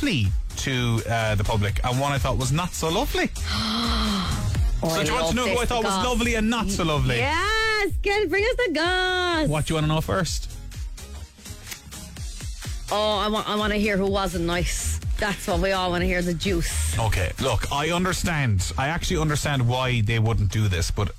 lovely to the public, and one I thought was not so lovely. So do you want to know who I thought was lovely and not so lovely? Yes, bring us the goss. What do you want to know first? Oh, I want to hear who wasn't nice. That's what we all want to hear, the juice. Okay, look, I understand. I actually understand why they wouldn't do this, but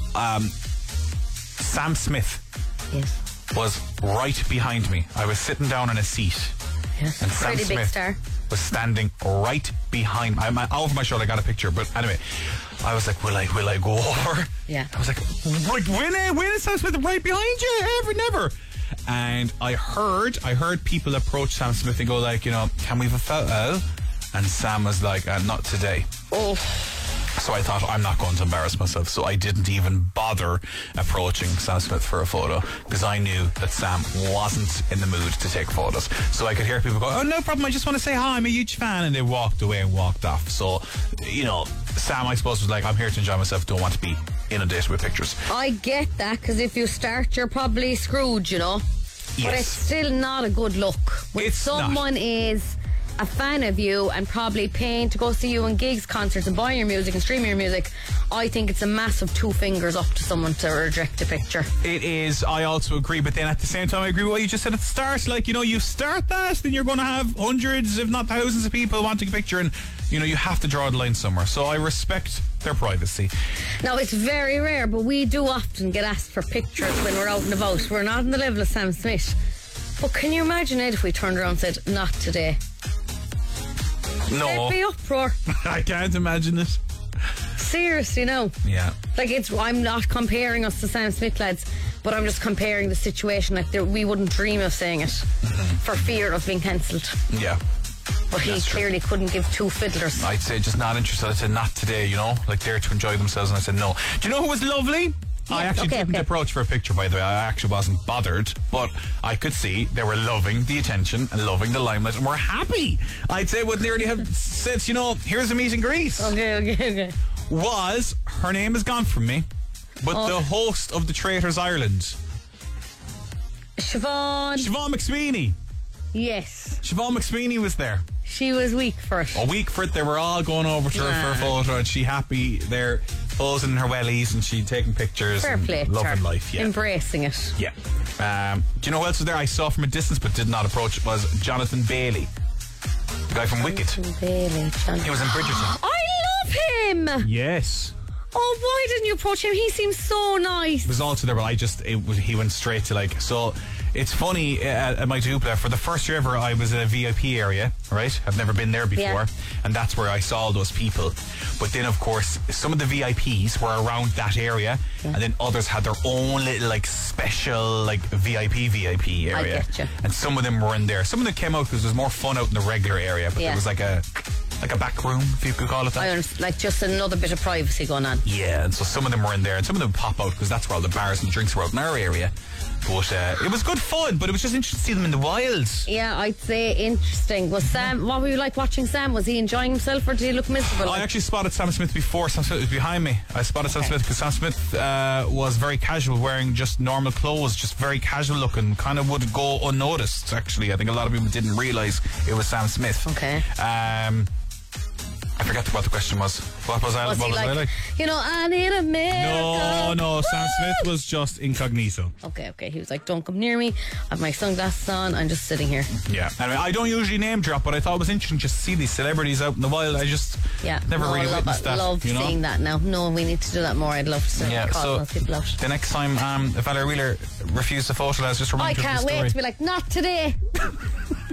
Sam Smith was right behind me. I was sitting down in a seat. Yes, and Sam pretty Smith big star. was standing right behind me. I'm over my shoulder. I got a picture, but anyway, I was like, will I go over? Yeah. I was like, when is Sam Smith right behind you? Never. And I heard people approach Sam Smith and go like, can we have a photo? And Sam was like, not today. Oh. So I thought, I'm not going to embarrass myself. So I didn't even bother approaching Sam Smith for a photo, because I knew that Sam wasn't in the mood to take photos. So I could hear people go, oh, no problem, I just want to say hi, I'm a huge fan. And they walked away and walked off. So, Sam, I suppose, was like, I'm here to enjoy myself, don't want to be inundated with pictures. I get that, because if you start, you're probably screwed, Yes. But it's still not a good look. When someone is a fan of you and probably paying to go see you in gigs, concerts, and buy your music and stream your music, I think it's a massive 2 fingers up to someone to reject a picture. It is. I also agree, but then at the same time I agree with what you just said at the start. Like, you start that, then you're going to have hundreds if not thousands of people wanting a picture, and you have to draw the line somewhere. So I respect their privacy. Now, it's very rare, but we do often get asked for pictures when we're out and about. We're not on the level of Sam Smith, but can you imagine it if we turned around and said, not today? No. There'd be uproar. I can't imagine it. Seriously, no. Yeah. Like, I'm not comparing us to Sam Smith, lads, but I'm just comparing the situation. Like, we wouldn't dream of saying it for fear of being cancelled. Yeah. But he clearly couldn't give 2 fiddlers. I'd say just not interested. I said not today, like there to enjoy themselves, and I said no. Do you know who was lovely? Yeah, I actually didn't approach for a picture, by the way. I actually wasn't bothered, but I could see they were loving the attention and loving the limelight and were happy. I'd say would nearly have said, here's a meet and greet. Okay. Her name is gone from me, but the host of the Traitors Ireland, Siobhan McSweeney. Yes. Siobhan McSweeney was there. She was weak for it. A week for it. They were all going over to her for a photo, and she happy there, posing in her wellies, and she taking pictures. Fair and play, loving life. Yeah, embracing it. Yeah. Do you know who else was there? I saw from a distance, but did not approach. It was Jonathan Bailey, the guy from Wicked. He was in Bridgerton. I love him. Yes. Oh, why didn't you approach him? He seems so nice. He was also there, but he went straight to so. It's funny, at my Dupla, for the first year ever, I was in a VIP area, right? I've never been there before, and that's where I saw all those people. But then, of course, some of the VIPs were around that area, and then others had their own little, special, VIP area. I get you. And some of them were in there. Some of them came out because there was more fun out in the regular area, but there was like a back room, if you could call it that. I understand, just another bit of privacy going on. Yeah, and so some of them were in there, and some of them pop out because that's where all the bars and drinks were out in our area. But it was good fun, but it was just interesting to see them in the wild. Yeah, I'd say interesting. Was Sam, what were you like watching Sam? Was he enjoying himself, or did he look miserable? I actually spotted Sam Smith before. Sam Smith was behind me. I spotted Sam Smith because Sam Smith was very casual, wearing just normal clothes, just very casual looking, kind of would go unnoticed, actually. I think a lot of people didn't realise it was Sam Smith. Okay. I forgot what the question was. What was I like? I need a miracle. No, Sam Smith was just incognito. Okay. He was like, don't come near me. I have my sunglasses on. I'm just sitting here. Yeah. Anyway, I don't usually name drop, but I thought it was interesting just to see these celebrities out in the wild. I just never really witnessed that. I love seeing that now. No, we need to do that more. I'd love to call those people out. The next time Valerie Wheeler refused the photo, let's just remind her of the story. I can't wait to be like, not today.